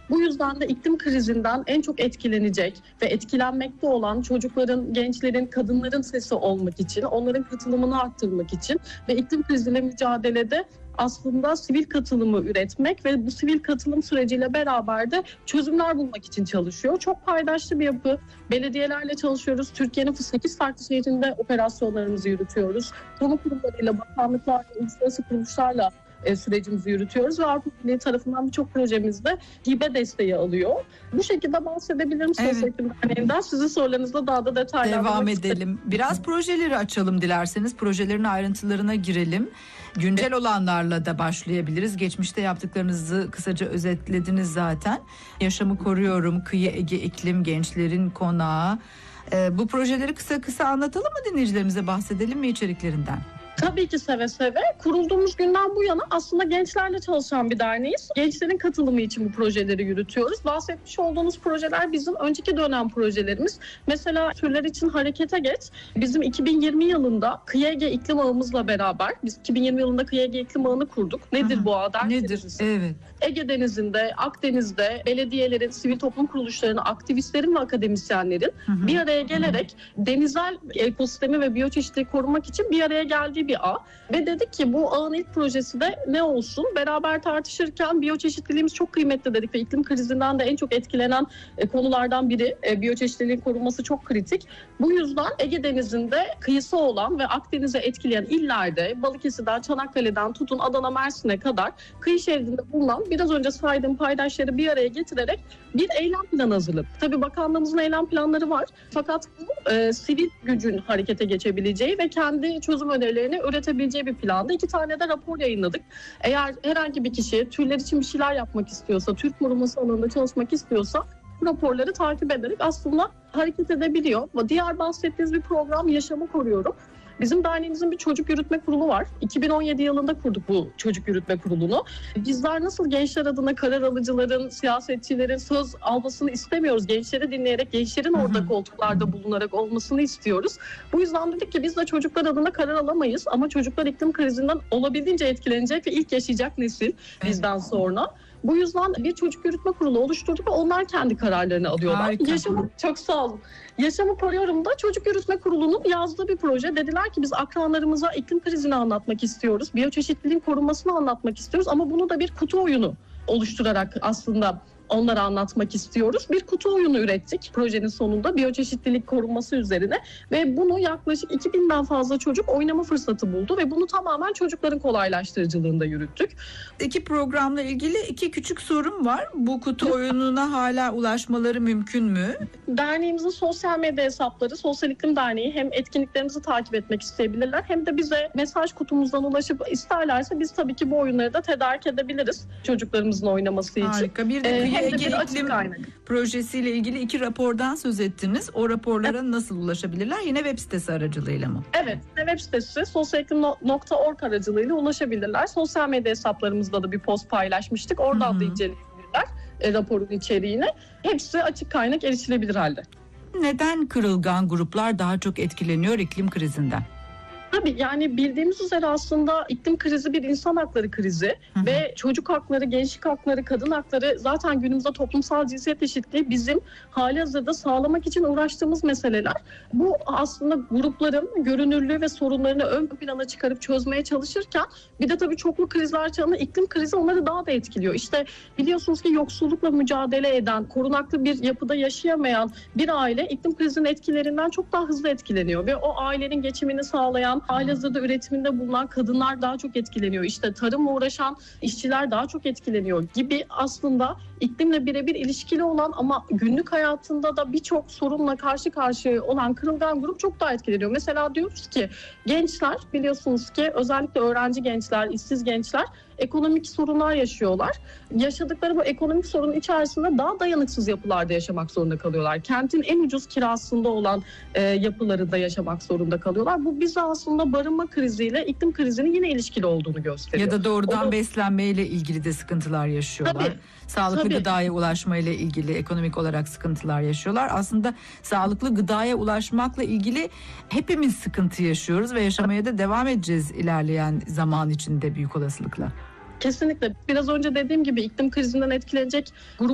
Bu yüzden de iklim krizinden en çok etkilenecek ve etkilenmekte olan çocukların, gençlerin, kadınların sesi olmak için, onların katılımını arttırmak için ve iklim kriziyle mücadelede aslında sivil katılımı üretmek ve bu sivil katılım süreciyle beraber de çözümler bulmak için çalışıyor. Çok paydaşlı bir yapı. Belediyelerle çalışıyoruz. Türkiye'nin 8 farklı şehrinde operasyonlarımızı yürütüyoruz. Kamu kurumlarıyla, bakanlıklarla, uluslararası kuruluşlarla sürecimizi yürütüyoruz ve Avrupa Birliği tarafından birçok projemizde hibe desteği alıyor. Bu şekilde bahsedebilirim Sosyal İklim Derneği'nden. Sizin sorularınızla daha da detaylandırmak devam edelim. Biraz projeleri açalım dilerseniz. Projelerin ayrıntılarına girelim. Güncel olanlarla da başlayabiliriz. Geçmişte yaptıklarınızı kısaca özetlediniz zaten. Yaşamı Koruyorum, Kıyı Ege İklim, Gençlerin Konağı. Bu projeleri kısa anlatalım mı dinleyicilerimize, bahsedelim mi içeriklerinden? Tabii ki seve seve. Kurulduğumuz günden bu yana aslında gençlerle çalışan bir derneğiz. Gençlerin katılımı için bu projeleri yürütüyoruz. Bahsetmiş olduğunuz projeler bizim önceki dönem projelerimiz. Mesela Türler için Harekete Geç. Bizim 2020 yılında Kıyı Ege İklim Ağımızla beraber, biz 2020 yılında Kıyı Ege İklim Ağı'nı kurduk. Nedir bu ağ? Nedir? Evet. Ege Denizi'nde, Akdeniz'de belediyelerin, sivil toplum kuruluşlarının, aktivistlerin ve akademisyenlerin bir araya gelerek denizel ekosistemi ve biyoçeşitliliği korumak için bir araya geldiği bir ağ. Ve dedik ki bu ağın ilk projesi de ne olsun? Beraber tartışırken biyoçeşitliliğimiz çok kıymetli dedik ve iklim krizinden de en çok etkilenen konulardan biri. Biyoçeşitliliğin korunması çok kritik. Bu yüzden Ege Denizi'nde kıyısı olan ve Akdeniz'e etkileyen illerde, Balıkesir'den, Çanakkale'den tutun Adana, Mersin'e kadar kıyı şeridinde bulunan biraz önce saydığım paydaşları bir araya getirerek bir eylem planı hazırladık. Tabii bakanlığımızın eylem planları var. Fakat bu sivil gücün harekete geçebileceği ve kendi çözüm önerilerini üretebileceği bir planda 2 tane de rapor yayınladık. Eğer herhangi bir kişi türler için bir şeyler yapmak istiyorsa, tür koruması alanında çalışmak istiyorsa bu raporları takip ederek aslında hareket edebiliyor. Diğer bahsettiğiniz bir program Yaşamı Koruyorum. Bizim derneğimizin bir çocuk yürütme kurulu var. 2017 yılında kurduk bu çocuk yürütme kurulunu. Bizler nasıl gençler adına karar alıcıların, siyasetçilerin söz almasını istemiyoruz. Gençleri dinleyerek, gençlerin orada koltuklarda bulunarak olmasını istiyoruz. Bu yüzden dedik ki biz de çocuklar adına karar alamayız. Ama çocuklar iklim krizinden olabildiğince etkilenecek ve ilk yaşayacak nesil bizden sonra. Bu yüzden bir çocuk yürütme kurulu oluşturduk ve onlar kendi kararlarını alıyorlar. Çok sağ olun. Yaşamı Koruyorum da Çocuk Yürütme Kurulu'nun yazdığı bir proje. Dediler ki biz akranlarımıza iklim krizini anlatmak istiyoruz. Biyoçeşitliliğin korunmasını anlatmak istiyoruz ama bunu da bir kutu oyunu oluşturarak aslında onlara anlatmak istiyoruz. Bir kutu oyunu ürettik projenin sonunda biyoçeşitlilik korunması üzerine ve bunu yaklaşık 2000'den fazla çocuk oynama fırsatı buldu ve bunu tamamen çocukların kolaylaştırıcılığında yürüttük. İki programla ilgili 2 küçük sorum var. Bu kutu oyununa hala ulaşmaları mümkün mü? Derneğimizin sosyal medya hesapları, Sosyal İklim Derneği, hem etkinliklerimizi takip etmek isteyebilirler hem de bize mesaj kutumuzdan ulaşıp isterlerse biz tabii ki bu oyunları da tedarik edebiliriz çocuklarımızın oynaması için. Harika. Bir de Ege İklim projesiyle ilgili 2 rapordan söz ettiniz. O raporlara nasıl ulaşabilirler? Yine web sitesi aracılığıyla mı? Evet, web sitesi sosyaliklim.org aracılığıyla ulaşabilirler. Sosyal medya hesaplarımızda da bir post paylaşmıştık. Oradan da inceleyebilirler raporun içeriğini. Hepsi açık kaynak, erişilebilir halde. Neden kırılgan gruplar daha çok etkileniyor iklim krizinden? Tabii yani bildiğimiz üzere aslında iklim krizi bir insan hakları krizi ve çocuk hakları, gençlik hakları, kadın hakları zaten günümüzde toplumsal cinsiyet eşitliği bizim halihazırda sağlamak için uğraştığımız meseleler. Bu aslında grupların görünürlüğü ve sorunlarını ön plana çıkarıp çözmeye çalışırken bir de tabii çoklu krizler çağında iklim krizi onları daha da etkiliyor. İşte biliyorsunuz ki yoksullukla mücadele eden, korunaklı bir yapıda yaşayamayan bir aile iklim krizinin etkilerinden çok daha hızlı etkileniyor ve o ailenin geçimini sağlayan, halihazırda üretiminde bulunan kadınlar daha çok etkileniyor. İşte tarımla uğraşan işçiler daha çok etkileniyor gibi aslında iklimle birebir ilişkili olan ama günlük hayatında da birçok sorunla karşı karşıya olan kırılgan grup çok daha etkileniyor. Mesela diyoruz ki gençler, biliyorsunuz ki özellikle öğrenci gençler, işsiz gençler ekonomik sorunlar yaşıyorlar. Yaşadıkları bu ekonomik sorunun içerisinde daha dayanıksız yapılarda yaşamak zorunda kalıyorlar. Kentin en ucuz kirasında olan yapılarında yaşamak zorunda kalıyorlar. Bu bize aslında barınma kriziyle iklim krizinin yine ilişkili olduğunu gösteriyor. Ya da doğrudan beslenmeyle ilgili de sıkıntılar yaşıyorlar. Tabii. Sağlıklı gıdaya ulaşmayla ilgili ekonomik olarak sıkıntılar yaşıyorlar. Aslında sağlıklı gıdaya ulaşmakla ilgili hepimiz sıkıntı yaşıyoruz ve yaşamaya da devam edeceğiz ilerleyen zaman içinde büyük olasılıkla. Kesinlikle. Biraz önce dediğim gibi iklim krizinden etkilenecek grup